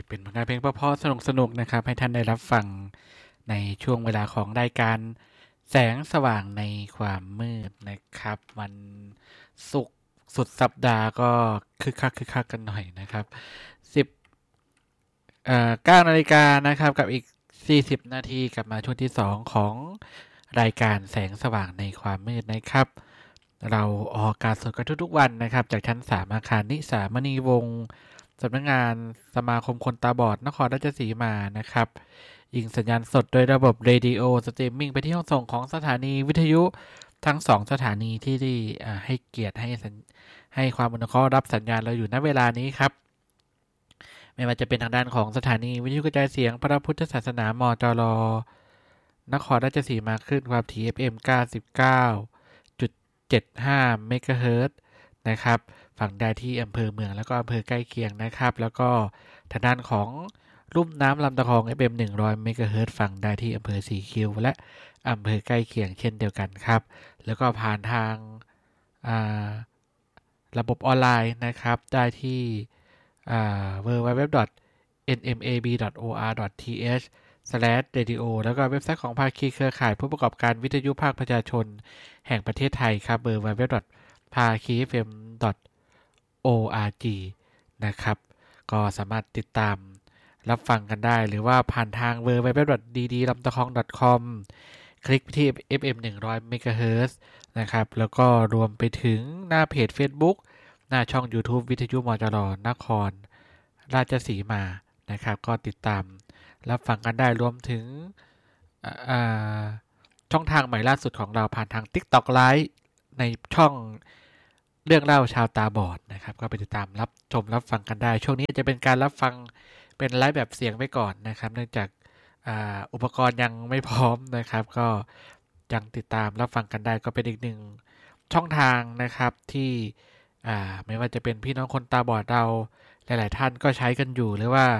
เป็นผลงานเพลงเพราะๆสนุกๆนะครับให้ท่านได้รับฟังในช่วงเวลาของรายการแสงสว่างในความมืดนะครับวันศุกร์สุดสัปดาห์ก็คึกคักกันหน่อยนะครับ10 9 นาฬิกานะครับกับอีก40 นาทีกลับมาช่วงที่2ของรายการแสงสว่างในความมืดนะครับเราออกอากาศสดกันทุกๆวันนะครับจากชั้น3อาคารนิสามณีวงศ์สำนักงานสมาคมคนตาบอดนครราชสีมานะครับยิงสัญญาณสดโดยระบบเรดิโอสตรีมมิ่งไปที่ห้องส่งของสถานีวิทยุทั้ง2สถานีที่ได้ให้เกียรติให้ความอนุเคราะห์รับสัญญาณเราอยู่ณเวลานี้ครับไม่ว่าจะเป็นทางด้านของสถานีวิทยุกระจายเสียงพระพุทธศาสนามจรนครราชสีมาคลื่นความถี่ FM 99.75 เมกะเฮิรตซ์นะครับฟังได้ที่อำเภอเมืองแล้วก็อำเภอใกล้เคียงนะครับแล้วก็ทางด้านของลุ่มน้ำลำตะคอง FM 100 เมกะเฮิรตซ์ฟังได้ที่อำเภอสีคิ้วและอำเภอใกล้เคียงเช่นเดียวกันครับแล้วก็ผ่านทางระบบออนไลน์นะครับได้ที่www.nmab.or.th/radio แล้วก็เว็บไซต์ของภาคีเครือข่ายผู้ประกอบการวิทยุภาคประชาชนแห่งประเทศไทยครับwww.pakifm.org นะครับก็สามารถติดตามรับฟังกันได้หรือว่าผ่านทาง www.ddlamtakong.com คลิกที่ FM 100 MHz นะครับแล้วก็รวมไปถึงหน้าเพจ Facebook หน้าช่อง YouTube วิทยุมจรนครราชสีมานะครับก็ติดตามรับฟังกันได้รวมถึงช่องทางใหม่ล่าสุดของเราผ่านทาง TikTok Live ในช่องเรื่องเล่าชาวตาบอดนะครับก็ไปติดตามรับชมรับฟังกันได้ช่วงนี้จะเป็นการรับฟังเป็นไลฟ์แบบเสียงไว้ก่อนนะครับเนื่องจากอุปกรณ์ยังไม่พร้อมนะครับก็ยังติดตามรับฟังกันได้ก็เป็นอีกหนึ่งช่องทางนะครับที่ไม่ว่าจะเป็นพี่น้องคนตาบอดเราหลายๆท่านก็ใช้กันอยู่หรือว่า